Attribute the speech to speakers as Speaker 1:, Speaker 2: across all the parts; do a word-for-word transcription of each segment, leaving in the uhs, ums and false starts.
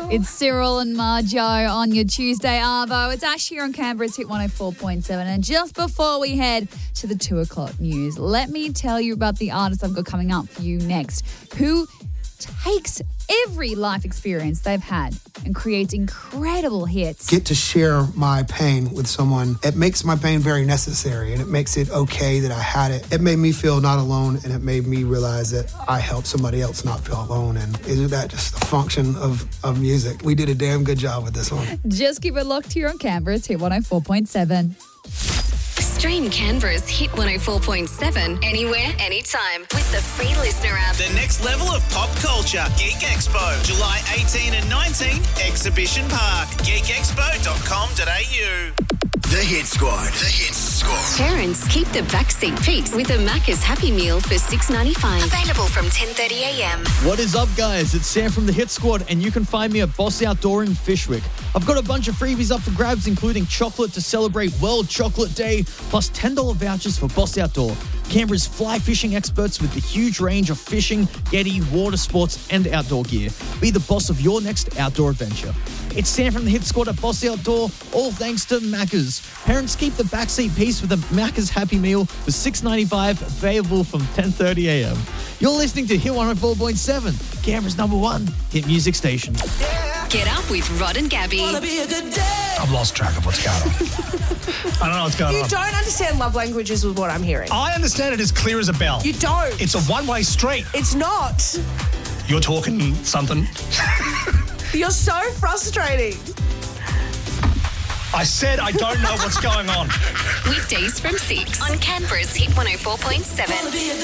Speaker 1: It's Cyril and Marjo on your Tuesday Arvo. It's Ash here on Canberra's Hit one oh four point seven. And just before we head to the two o'clock news, let me tell you about the artist I've got coming up for you next, who takes every life experience they've had and creates incredible hits.
Speaker 2: Get to share my pain with someone. It makes my pain very necessary, and it makes it okay that I had it. It made me feel not alone, and it made me realize that I helped somebody else not feel alone. And isn't that just a function of, of music? We did a damn good job with this one.
Speaker 1: Just keep it locked here on Canberra's Hit one oh four point seven.
Speaker 3: Stream Canberra's Hit one oh four point seven anywhere, anytime with the free listener app.
Speaker 4: The next level of pop culture. Geek Expo, July eighteenth and nineteenth, Exhibition Park. geek expo dot com dot a u.
Speaker 5: The Hit Squad. The Hit Squad.
Speaker 3: Parents, keep the backseat peace with a Macca's Happy Meal for six dollars ninety-five. Available from ten thirty a m.
Speaker 6: What is up, guys? It's Sam from the Hit Squad, and you can find me at Boss Outdoor in Fishwick. I've got a bunch of freebies up for grabs, including chocolate to celebrate World Chocolate Day, plus ten dollars vouchers for Boss Outdoor, Canberra's fly fishing experts with the huge range of fishing, yeti, water sports, and outdoor gear. Be the boss of your next outdoor adventure. It's Sam from the Hit Squad at Boss Outdoor, all thanks to Macca's. Parents, keep the backseat peace with a Macca's Happy Meal for six dollars ninety-five, available from ten thirty a m. You're listening to Hit one oh four point seven, Canberra's number one hit music station.
Speaker 3: Get up with Rod and Gabby.
Speaker 7: I've lost track of what's going on. I don't know what's going
Speaker 8: You
Speaker 7: on.
Speaker 8: don't understand love languages with what I'm hearing.
Speaker 7: I understand it as clear as a bell.
Speaker 8: You don't.
Speaker 7: It's a one-way street.
Speaker 8: It's not.
Speaker 7: You're talking something.
Speaker 8: You're so frustrating.
Speaker 7: I said I don't know what's going on.
Speaker 3: Weekdays from six on Canberra's Hit one oh four point seven.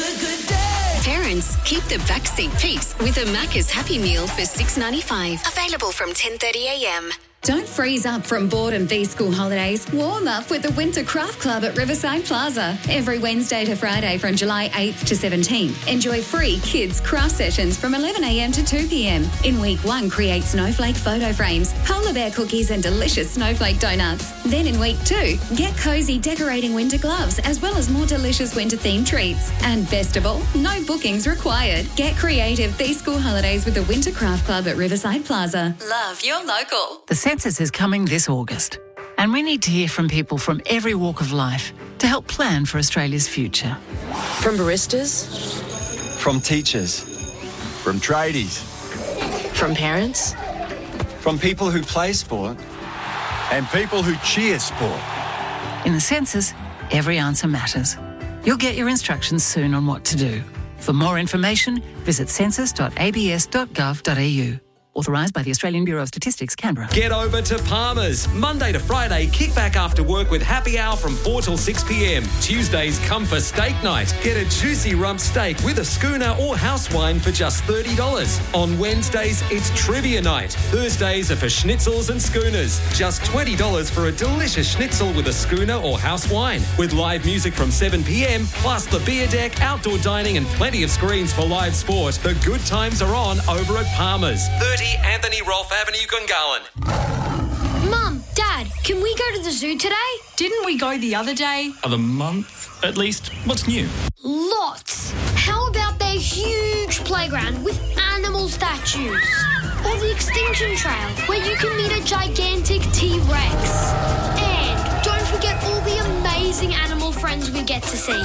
Speaker 3: Parents, keep the backseat peace with a Macca's Happy Meal for six dollars ninety-five. Available from ten thirty a m. Don't freeze up from boredom these school holidays. Warm up with the Winter Craft Club at Riverside Plaza. Every Wednesday to Friday from July eighth to seventeenth. Enjoy free kids craft sessions from eleven a m to two p m. In week one, create snowflake photo frames, polar bear cookies and delicious snowflake donuts. Then in week two, get cozy decorating winter gloves as well as more delicious winter themed treats. And best of all, no bookings required. Get creative these school holidays with the Winter Craft Club at Riverside Plaza. Love your local.
Speaker 9: The census is coming this August, and we need to hear from people from every walk of life to help plan for Australia's future.
Speaker 10: From baristas,
Speaker 11: from teachers, from tradies,
Speaker 10: from parents,
Speaker 11: from people who play sport, and people who cheer sport.
Speaker 9: In the census, every answer matters. You'll get your instructions soon on what to do. For more information, visit census dot a b s dot gov dot a u. Authorised by the Australian Bureau of Statistics, Canberra.
Speaker 12: Get over to Palmer's. Monday to Friday, kick back after work with happy hour from four till six p m. Tuesdays, come for steak night. Get a juicy rump steak with a schooner or house wine for just thirty dollars. On Wednesdays, it's trivia night. Thursdays are for schnitzels and schooners. Just twenty dollars for a delicious schnitzel with a schooner or house wine. With live music from seven p m, plus the beer deck, outdoor dining and plenty of screens for live sport. The good times are on over at Palmer's. thirty Anthony Rolfe Avenue, Gungahlin.
Speaker 13: Mum, Dad, can we go to the zoo today?
Speaker 14: Didn't we go the other day?
Speaker 7: Of a month, at least. What's new?
Speaker 13: Lots. How about their huge playground with animal statues? Or the Extinction Trail, where you can meet a gigantic T-Rex. And don't forget all the amazing animal friends we get to see.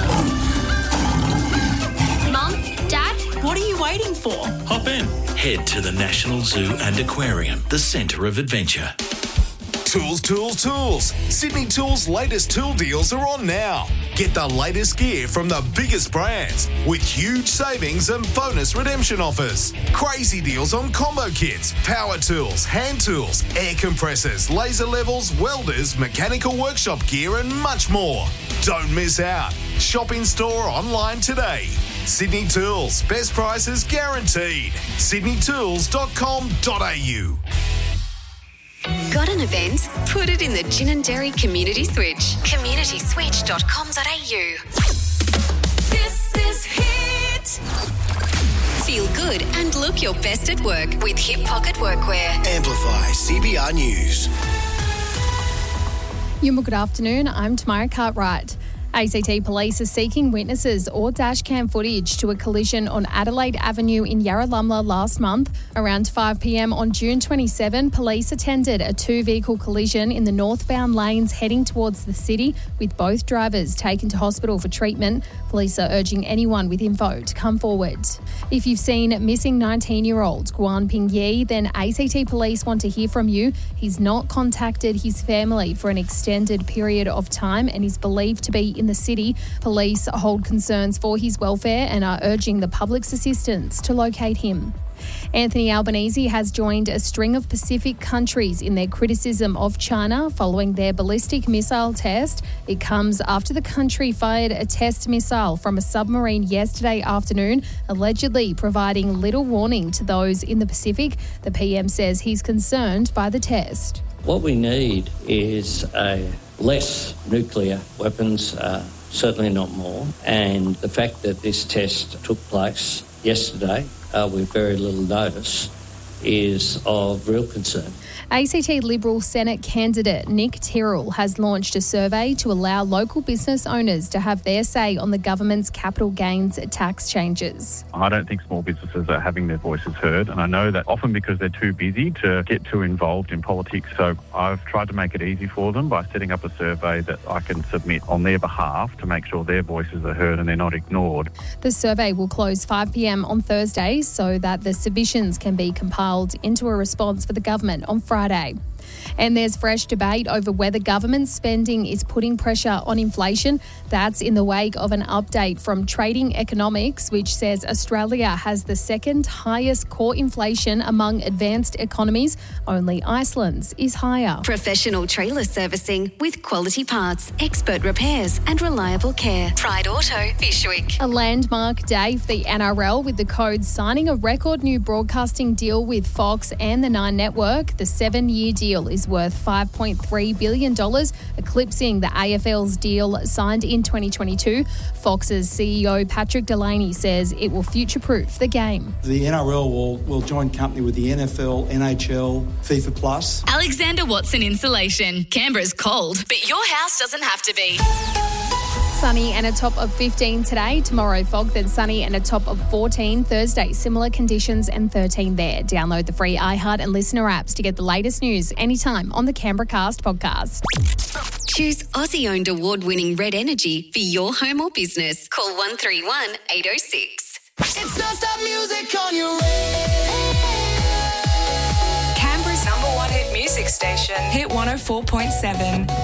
Speaker 13: Mum, Dad?
Speaker 14: What are you waiting for?
Speaker 7: Hop in.
Speaker 5: Head to the National Zoo and Aquarium, the centre of adventure.
Speaker 15: Tools, tools, tools. Sydney Tools' latest tool deals are on now. Get the latest gear from the biggest brands with huge savings and bonus redemption offers. Crazy deals on combo kits, power tools, hand tools, air compressors, laser levels, welders, mechanical workshop gear and much more. Don't miss out. Shop in store or online today. Sydney Tools, best prices guaranteed. sydney tools dot com dot a u.
Speaker 3: Got an event? Put it in the Gin and Dairy Community Switch. community switch dot com dot a u. This is Hit. Feel good and look your best at work with Hip Pocket Workwear.
Speaker 5: Amplify C B R News.
Speaker 16: Yuma, good afternoon. I'm Tamara Cartwright. A C T Police are seeking witnesses or dashcam footage to a collision on Adelaide Avenue in Yarralumla last month. Around five p.m. on June twenty-seventh, police attended a two-vehicle collision in the northbound lanes heading towards the city, with both drivers taken to hospital for treatment. Police are urging anyone with info to come forward. If you've seen missing nineteen-year-old Guan Ping Yi, then A C T Police want to hear from you. He's not contacted his family for an extended period of time and is believed to be in the city. Police hold concerns for his welfare and are urging the public's assistance to locate him. Anthony Albanese has joined a string of Pacific countries in their criticism of China following their ballistic missile test. It comes after the country fired a test missile from a submarine yesterday afternoon, allegedly providing little warning to those in the Pacific. The P M says he's concerned by the test.
Speaker 17: What we need is a less nuclear weapons, uh, certainly not more. And the fact that this test took place yesterday uh, with very little notice is of real concern.
Speaker 16: A C T Liberal Senate candidate Nick Tyrrell has launched a survey to allow local business owners to have their say on the government's capital gains tax changes.
Speaker 18: I don't think small businesses are having their voices heard, and I know that often because they're too busy to get too involved in politics. So I've tried to make it easy for them by setting up a survey that I can submit on their behalf to make sure their voices are heard and they're not ignored.
Speaker 16: The survey will close five p.m. on Thursday so that the submissions can be compiled into a response for the government on Friday. Friday. And there's fresh debate over whether government spending is putting pressure on inflation. That's in the wake of an update from Trading Economics, which says Australia has the second highest core inflation among advanced economies. Only Iceland's is higher.
Speaker 3: Professional trailer servicing with quality parts, expert repairs and reliable care. Pride Auto, Fishwick.
Speaker 16: A landmark day for the N R L, with the Codes signing a record new broadcasting deal with Fox and the Nine Network. The seven-year deal is worth five point three billion dollars, eclipsing the A F L's deal signed in twenty twenty-two. Fox's C E O Patrick Delaney says it will future-proof the game.
Speaker 19: The N R L will, will join company with the N F L, N H L, FIFA Plus.
Speaker 20: Alexander Watson Insulation. Canberra's cold, but your house doesn't have to be.
Speaker 16: Sunny and a top of fifteen today. Tomorrow, fog, then sunny and a top of fourteen. Thursday, similar conditions and thirteen there. Download the free iHeart and Listener apps to get the latest news anytime on the Canberra Cast podcast.
Speaker 3: Choose Aussie-owned award-winning Red Energy for your home or business. Call one three one, eight oh six.
Speaker 21: It's non-stop music on your radio.
Speaker 14: Canberra's number one hit music station. Hit one oh four point seven.